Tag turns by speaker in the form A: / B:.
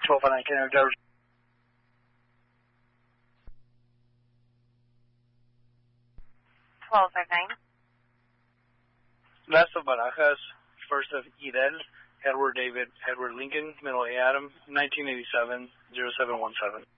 A: 1209 Canada Driver. Last of Barajas, first of Idel, Edward David, Edward Lincoln, middle A Adam, 1987, 0717.